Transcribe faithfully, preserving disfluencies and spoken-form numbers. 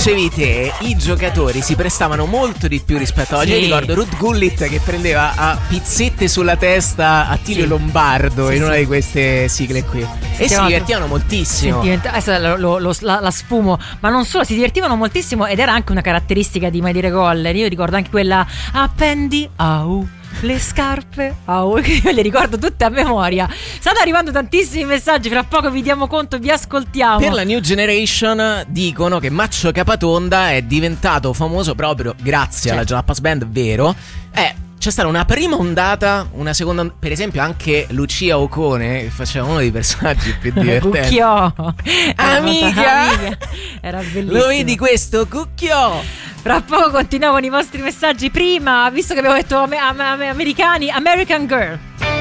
dicevi te, i giocatori si prestavano molto di più rispetto a oggi. Sì. Io ricordo Ruth Gullit che prendeva a pizzette sulla testa Attilio sì. Lombardo sì, in una sì. di queste sigle qui. Si e si divertivano moltissimo. Si diventa, lo, lo, lo, la, la sfumo, ma non solo, si divertivano moltissimo ed era anche una caratteristica di My Dire Goller. Io ricordo anche quella appendi au le scarpe, oh, che io le ricordo tutte a memoria. Stanno arrivando tantissimi messaggi, fra poco vi diamo conto, vi ascoltiamo. Per la New Generation dicono che Maccio Capatonda è diventato famoso proprio grazie certo. alla Jalapas Band, vero? Eh, c'è stata una prima ondata, una seconda, per esempio anche Lucia Ocone, che faceva uno dei personaggi più divertenti. Cucchiò, amica, amica. Era bellissimo. Lo vedi questo Cucchiò? Fra poco continuavano i vostri messaggi. Prima, visto che abbiamo detto am- am- am- americani, American Girl.